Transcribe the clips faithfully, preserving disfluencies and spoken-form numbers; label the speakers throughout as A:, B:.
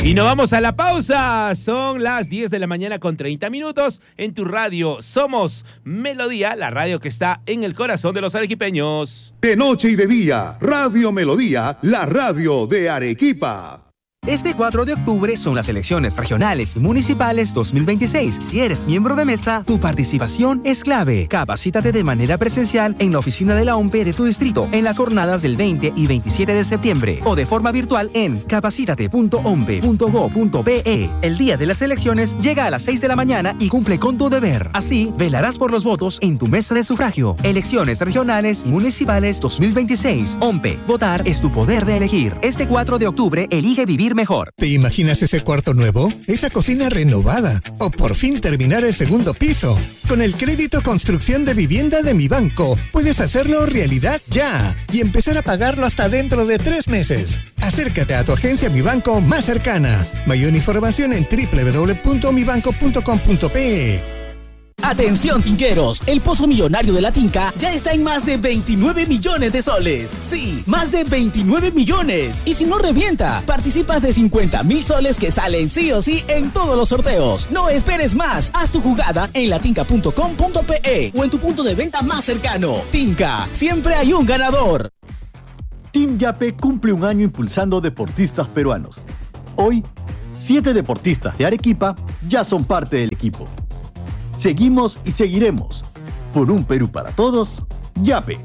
A: Y nos vamos a la pausa. Son las diez de la mañana con treinta minutos. En tu radio somos Melodía, la radio que está en el corazón de los arequipeños.
B: De noche y de día, Radio Melodía, la radio de Arequipa.
C: Este cuatro de octubre son las elecciones regionales y municipales dos mil veintiséis. Si eres miembro de mesa, tu participación es clave. Capacítate de manera presencial en la oficina de la O M P E de tu distrito en las jornadas del veinte y veintisiete de septiembre o de forma virtual en capacítate punto ompe punto go punto pe. El día de las elecciones llega a las seis de la mañana y cumple con tu deber. Así, velarás por los votos en tu mesa de sufragio. Elecciones regionales y municipales dos mil veintiséis. O M P E. Votar es tu poder de elegir. Este cuatro de octubre, elige vivir mejor.
D: ¿Te imaginas ese cuarto nuevo? ¿Esa cocina renovada? ¿O por fin terminar el segundo piso? Con el crédito construcción de vivienda de Mi Banco, puedes hacerlo realidad ya y empezar a pagarlo hasta dentro de tres meses. Acércate a tu agencia Mi Banco más cercana. Mayor información en doble u doble u doble u punto mi banco punto com punto pe.
E: Atención tinqueros, el pozo millonario de la Tinca ya está en más de veintinueve millones de soles. Sí, más de veintinueve millones. Y si no revienta, participas de cincuenta mil soles que salen sí o sí en todos los sorteos. No esperes más, haz tu jugada en latinca punto com punto pe o en tu punto de venta más cercano. Tinca, siempre hay un ganador.
F: Team Yape cumple un año impulsando deportistas peruanos. Hoy, siete deportistas de Arequipa ya son parte del equipo. Seguimos y seguiremos. Por un Perú para todos, Yape.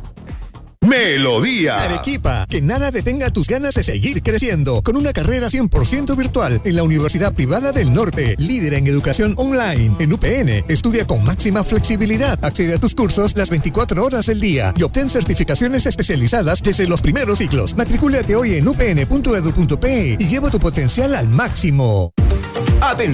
B: Melodía.
D: Arequipa, que nada detenga tus ganas de seguir creciendo. Con una carrera cien por ciento virtual en la Universidad Privada del Norte, líder en educación online. En U P N, estudia con máxima flexibilidad. Accede a tus cursos las veinticuatro horas del día y obtén certificaciones especializadas desde los primeros ciclos. Matricúlate hoy en u p n punto e d u punto pe y lleva tu potencial al máximo.
G: Atención.